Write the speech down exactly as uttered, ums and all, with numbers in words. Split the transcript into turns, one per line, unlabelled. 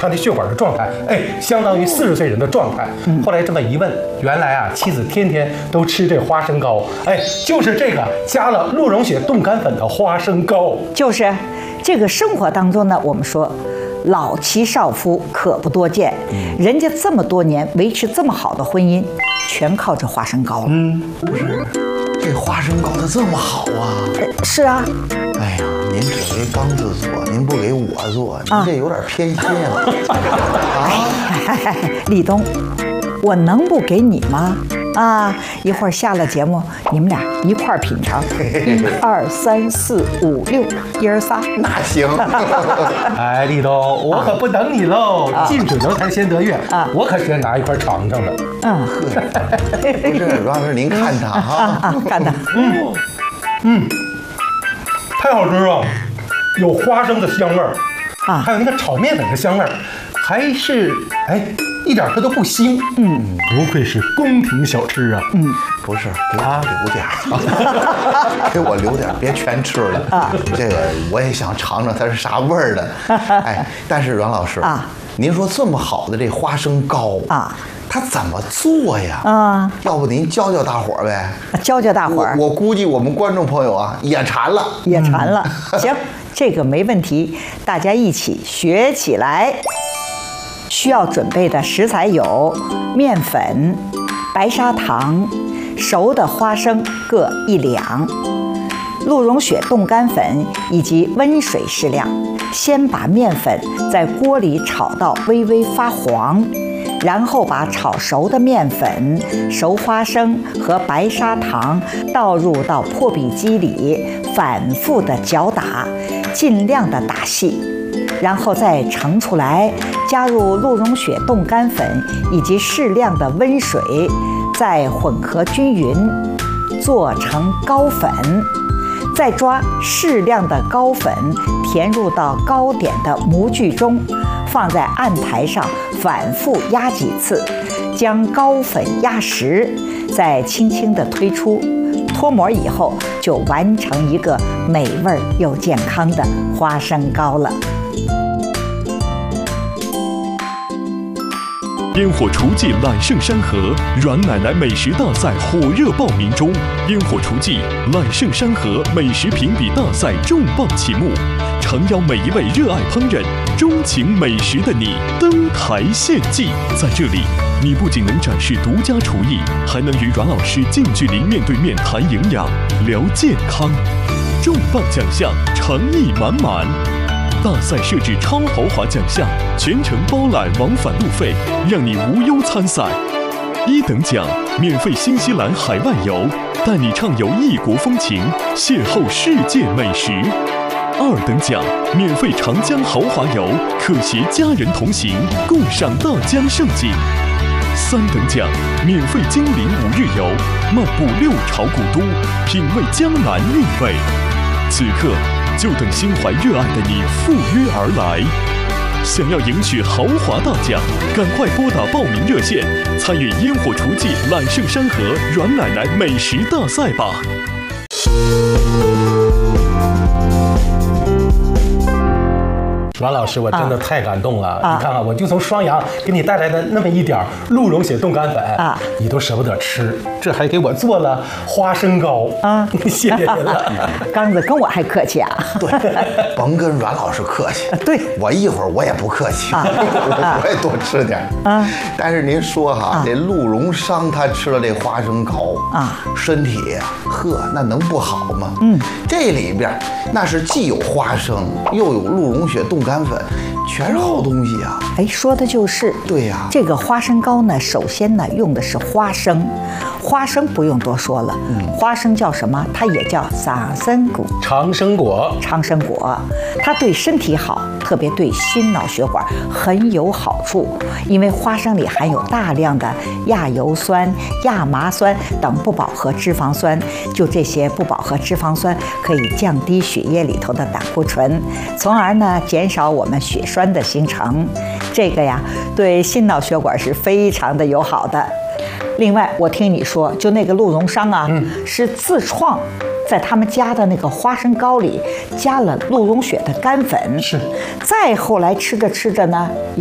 他的血管的状态，哎，相当于四十岁人的状态。后来这么一问，原来啊，妻子天天都吃这花生糕，哎，就是这个加了鹿茸血冻干粉的花生糕。
就是这个生活当中呢，我们说老妻少夫可不多见，人家这么多年维持这么好的婚姻，全靠这花生糕了。
嗯，不是，这花生糕它这么好啊？
是啊。
哎呀，您只给刚子做，您不给我做，您这有点偏心啊！啊，
立冬，我能不给你吗？啊，一会儿下了节目，你们俩一块儿品尝，一二三四五六，一二仨。
那行。
哎，立冬，我可不等你喽！近水楼台先得月啊，我可先拿一块尝尝的。
嗯，
不是，主要是您看它哈，
啊，看它，
嗯嗯，太好吃了，有花生的香味儿啊，还有那个炒面粉的香味儿，还是哎。一点它都不腥，嗯，不愧是宫廷小吃啊，
嗯，不是，给我留点儿，给我留点儿，别全吃了啊。这个我也想尝尝它是啥味儿的，哎，但是阮老师啊，您说这么好的这花生糕啊，它怎么做呀？啊，要不您教教大伙儿呗？
教教大伙儿。
我估计我们观众朋友啊也馋了，
也馋了。行，这个没问题，大家一起学起来。需要准备的食材有面粉、白砂糖、熟的花生各一两、鹿茸血冻干粉以及温水适量。先把面粉在锅里炒到微微发黄，然后把炒熟的面粉、熟花生和白砂糖倒入到破壁机里，反复的搅打，尽量的打细。然后再盛出来，加入鹿茸血冻干粉以及适量的温水，再混合均匀，做成糕粉。再抓适量的糕粉填入到糕点的模具中，放在案台上反复压几次，将糕粉压实，再轻轻地推出。脱模以后，就完成一个美味又健康的花生糕了。
烟火厨技揽胜山河，阮奶奶美食大赛火热报名中。烟火厨技揽胜山河美食评比大赛重磅启幕，诚邀每一位热爱烹饪、钟情美食的你登台献技。在这里，你不仅能展示独家厨艺，还能与阮老师近距离面对面谈营养、聊健康。重磅奖项，诚意满满。大赛设置超豪华奖项，全程包揽往返路费，让你无忧参赛。一等奖，免费新西兰海外游，带你畅游异国风情，邂逅世界美食。二等奖，免费长江豪华游，可携家人同行，共赏大江盛景。三等奖，免费金陵五日游，漫步六朝古都，品味江南韵味。此刻，就等心怀热爱的你赴约而来。想要赢取豪华大奖，赶快拨打报名热线，参与烟火厨技揽胜山河阮奶奶美食大赛吧。
阮老师，我真的太感动了！啊、你看看，我就从双阳给你带来的那么一点鹿茸血冻干粉啊，你都舍不得吃，这还给我做了花生糕啊！谢谢您了，
刚子跟我还客气啊！
对，甭跟阮老师客气。
对，
我一会儿我也不客气，啊、我也多吃点啊。但是您说哈，啊、这鹿茸商他吃了这花生糕啊，身体呵那能不好吗？嗯，这里边那是既有花生又有鹿茸血冻干。干粉全是好东西啊！
哎，说的就是。
对呀、啊，
这个花生糕呢，首先呢用的是花生，花生不用多说了，嗯，花生叫什么？它也叫长生果。
长生果，
长生果，它对身体好，特别对心脑血管很有好处，因为花生里含有大量的亚油酸、亚麻酸等不饱和脂肪酸，就这些不饱和脂肪酸可以降低血液里头的胆固醇，从而呢减少我们血栓的形成。这个呀，对心脑血管是非常的友好的。另外，我听你说，就那个鹿茸商啊，嗯、是自创，在他们家的那个花生糕里加了鹿茸血的干粉，
是。
再后来吃着吃着呢。